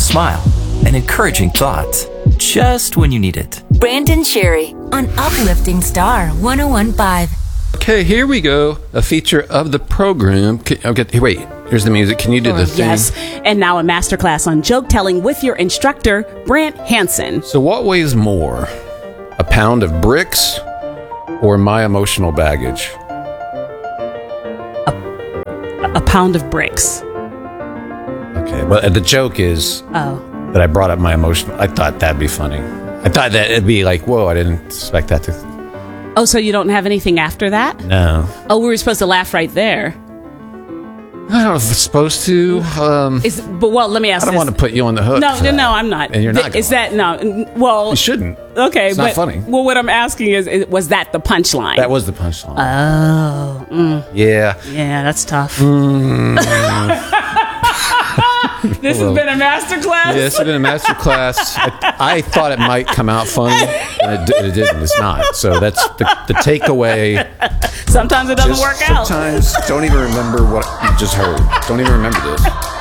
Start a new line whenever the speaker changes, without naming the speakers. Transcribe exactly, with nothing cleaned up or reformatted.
smile, and encouraging thoughts just when you need it.
Brandon Sherry on Uplifting Star one oh one point five.
Okay, here we go. A feature of the program. Can, okay, wait, here's the music. Can you do the thing?
Yes, and now a masterclass on joke telling with your instructor, Brant Hansen.
So what weighs more? A pound of bricks or my emotional baggage?
A, a pound of bricks.
Okay, well, the joke is
Oh.
that I brought up my emotional. I thought that'd be funny. I thought that it'd be like, whoa, I didn't expect that to.
Oh, so you don't have anything after that?
No.
Oh, we were supposed to laugh right there.
I don't know if it's supposed to. Um,
Is but well, let me ask.
I don't
this.
want to put you on the hook.
No,
for
no,
that.
no, I'm not.
And you're not.
Th- Is
gonna.
that no? n- Well,
You shouldn't.
okay,
It's
but
not funny.
well, what I'm asking is, is was that the punchline?
That was the punchline.
Oh, mm,
yeah.
yeah, that's tough.
Mm.
This has been a masterclass.
Yeah, this has been a master class. I, I thought it might come out funny, and it, di- it didn't. It's not. So that's the, the takeaway.
Sometimes it doesn't
Just
work out.
Sometimes don't even remember what you just heard. Don't even remember this.